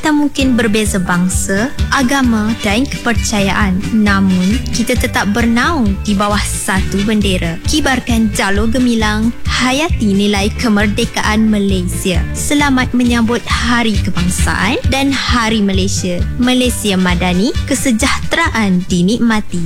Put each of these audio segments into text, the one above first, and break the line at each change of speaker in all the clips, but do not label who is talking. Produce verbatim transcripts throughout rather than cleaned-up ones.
Kita mungkin berbeza bangsa, agama dan kepercayaan, namun kita tetap bernaung di bawah satu bendera. Kibarkan jalur gemilang, hayati nilai kemerdekaan Malaysia. Selamat menyambut Hari Kebangsaan dan Hari Malaysia. Malaysia Madani, kesejahteraan dinikmati.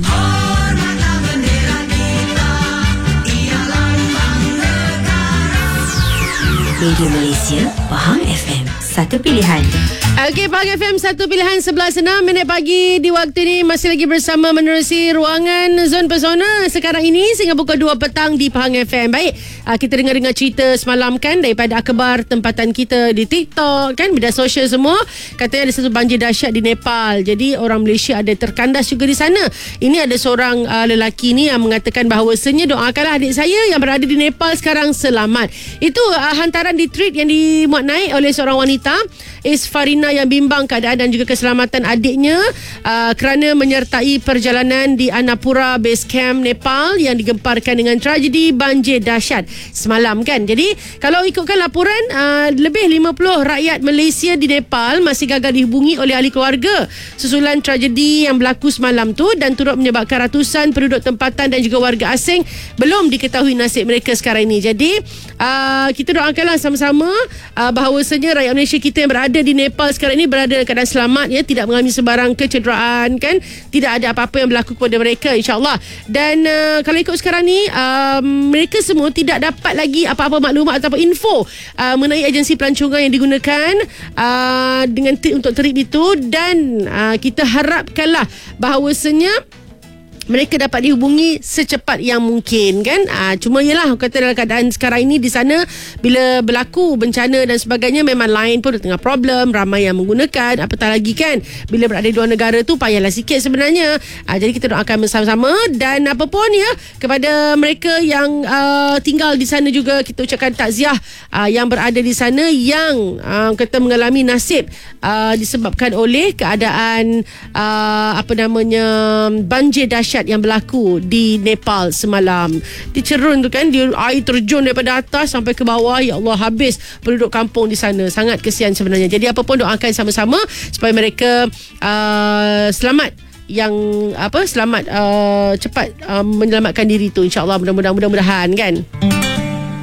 Radio Malaysia, Pahang F M, satu pilihan.
Okey, Pahang F M, satu pilihan sebelas enam minit pagi. Di waktu ini masih lagi bersama menerusi ruangan Zon Pesona. Sekarang ini sehingga pukul dua petang di Pahang F M. Baik, kita dengar-dengar cerita semalam kan daripada akhbar tempatan kita di TikTok kan, media sosial semua. Katanya ada satu banjir dahsyat di Nepal. Jadi orang Malaysia ada terkandas juga di sana. Ini ada seorang uh, lelaki ni yang mengatakan bahawasanya doakanlah adik saya yang berada di Nepal sekarang selamat. Itu uh, hantaran di tweet yang dimuat naik oleh seorang wanita, Isfarina, yang bimbang keadaan dan juga keselamatan adiknya uh, kerana menyertai perjalanan di Annapura Base Camp Nepal yang digemparkan dengan tragedi banjir dahsyat semalam kan. Jadi kalau ikutkan laporan, uh, lebih lima puluh rakyat Malaysia di Nepal masih gagal dihubungi oleh ahli keluarga susulan tragedi yang berlaku semalam tu, dan turut menyebabkan ratusan penduduk tempatan dan juga warga asing belum diketahui nasib mereka sekarang ini. Jadi uh, kita doakanlah sama-sama uh, bahawasanya rakyat Malaysia kita yang berada di Nepal sekarang ini berada dalam keadaan selamat, ya, tidak mengalami sebarang kecederaan kan, tidak ada apa-apa yang berlaku kepada mereka, insyaAllah. Dan uh, kalau ikut sekarang ni, uh, mereka semua tidak dapat lagi apa-apa maklumat ataupun info uh, mengenai agensi pelancongan yang digunakan uh, dengan trip untuk trip itu, dan uh, kita harapkanlah bahawasanya mereka dapat dihubungi secepat yang mungkin kan. Ha, cuma yelah, kata dalam keadaan sekarang ini di sana, bila berlaku bencana dan sebagainya, memang line pun tengah problem, ramai yang menggunakan, apatah lagi kan bila berada di luar negara tu payahlah sikit sebenarnya. Ha, jadi kita doakan bersama-sama, dan apa pun ya, kepada mereka yang uh, tinggal di sana juga kita ucapkan takziah uh, yang berada di sana yang uh, kata mengalami nasib uh, disebabkan oleh keadaan uh, apa namanya banjir dahsyat yang berlaku di Nepal semalam. Dicerun tu kan, dia air terjun daripada atas sampai ke bawah. Ya Allah, habis penduduk kampung di sana. Sangat kesian sebenarnya. Jadi apa pun doakan sama-sama supaya mereka uh, selamat, yang apa selamat uh, cepat uh, menyelamatkan diri tu, insya-Allah. Mudah-mudahan mudah-mudahan kan.